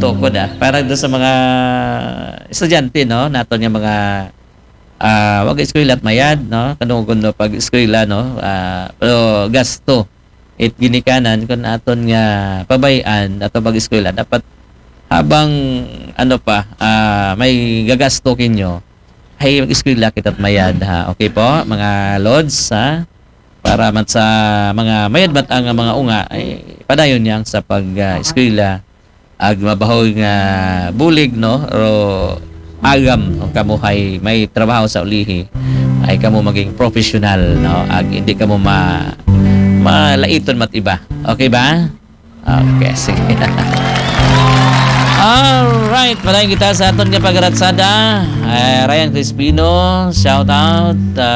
tukod para doon sa mga estudyante, no, naton yung mga wag eskwela at mayad, no, kanugon no pag eskwela, no, pero gasto it ginikanan kun aton nga pabayan ato pag eskwela dapat habang may gagasto kinyo ay mag-eskwela kita't mayad, ha. Okay po, mga lods, ha, para man sa mga mayad bat ang mga unga ay padayon niyang sa pag-eskwela ag mabahoy nga bulig, no, o agam o kamuhay may trabaho sa ulihi ay kamo maging professional, no, ag hindi kamo malaiton mat iba. Okay ba? Okay, sige. Alright, palayan kita sa aton nga pagratsada. Ryan Crispino, shout out.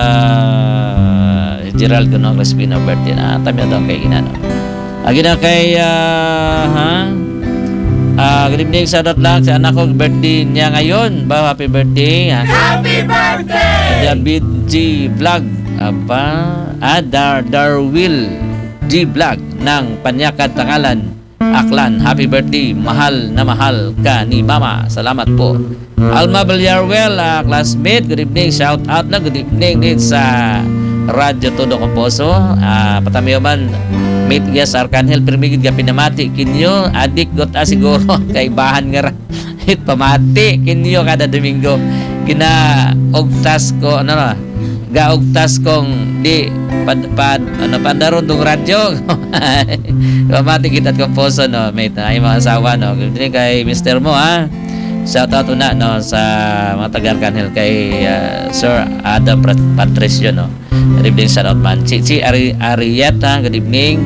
Gerald Guno Crispino, birthday na. Tabi na kay Inano. Agina kay, good evening, shout out lang sa anak ko, birthday niya ngayon. Happy birthday. Happy birthday! David G. Vlog. Darwil G. Vlog ng Panyakan Tangalan, Aklan. Happy birthday. Mahal na mahal ka ni Mama. Salamat po. Alma Villarwell, classmate. Good evening. Shout out na. Good evening din sa Radyo Todo Composo. Patamiyo man. Mate Yes Arcangel. Permigid ka pinamati. Kinyo. Adik got siguro. Kaibahan nga ra. Hit pamati. Kinyo kada Domingo. Ogtas ko. Gaugtas kong di pandaron tong radyo. Pamati kita at composo, no, mate, ay mga asawa, no. Good evening kay Mr. Mo, ha. Shout out na, no, sa mga taga-Arcangel kay Sir Adam Patricio, no. Good evening, shout out man. Chichi Arieta, good evening.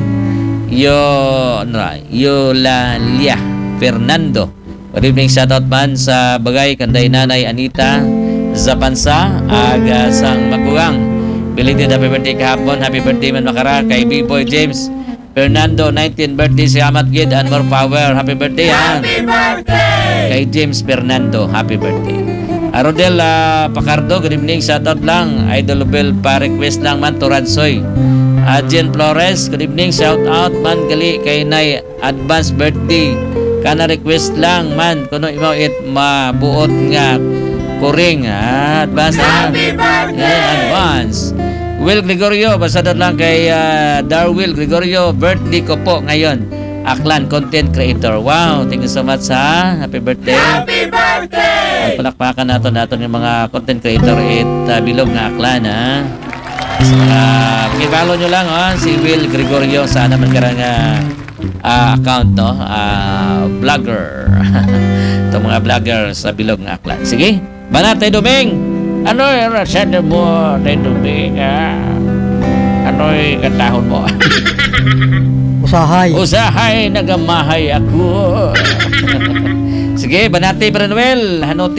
Yolalia Fernando, good evening, shout out man sa bagay kanday Nanay Anita Zapansa, sang magugang. Belated happy birthday kahapon. Happy birthday man makara kay B-Boy James Fernando, 19 birthday si Amat Gid and more power. Happy birthday, ha. Happy birthday! Kay James Fernando, happy birthday. Rodel Pacardo, good evening, shout out lang. Idol Bell pa request lang man to Radsoy. Jen Flores, good evening, shout out man gali kay Nay advance birthday. Kana request lang man kuno imo it mabuot nga kuring, advance na. Happy birthday! Advance. Will Gregorio, basta doon lang kay Darwil Gregorio, birthday ko po ngayon. Aklan, content creator. Wow, thank you so much, ha. Happy birthday. Happy birthday! Palakpakan natin yung mga content creator bilog na Aklan, ha. Pakipalo nyo lang, ha, si Will Gregorio. Sana man karang account, no, vlogger. Itong mga vlogger sa bilog na Aklan. Sige. Banatay Duming, ano'y rasada mo, Tay Duming, ano'y katahon mo? Usahay, nagamahay ako. Sige, Banatay Manuel, hanote.